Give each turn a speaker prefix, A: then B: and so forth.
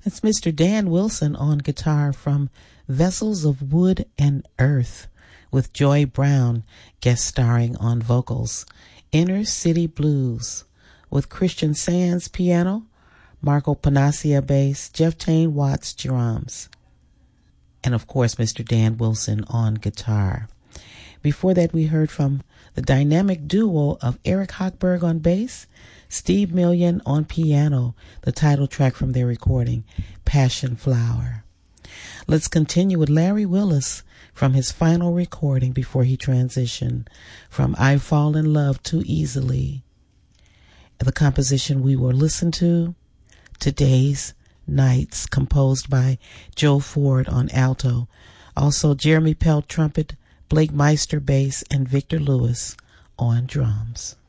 A: That's Mr. Dan Wilson on guitar from Vessels of Wood and Earth, with Joy Brown guest starring on vocals. Inner City Blues, with Christian Sands piano, Marco Panacea bass, Jeff Tane Watts drums, and of course Mr. Dan Wilson on guitar. Before that, we heard from the dynamic duo of Eric Hochberg on bass, Steve Million on piano, the title track from their recording, Passion Flower. Let's continue with Larry Willis from his final recording before he transitioned from I Fall in Love Too Easily. The composition we will listen to, Today's Nights, composed by Joe Ford on alto. Also Jeremy Pelt trumpet, Blake Meister bass, and Victor Lewis on drums.